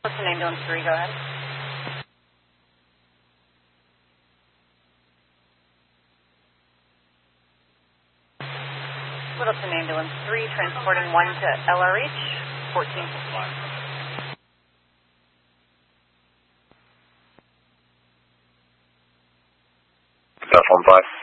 Lieutenant Ambulance 3, go ahead. Littleton Ambulance 3, transporting 1 to LRH, 1451. Delta 1-5.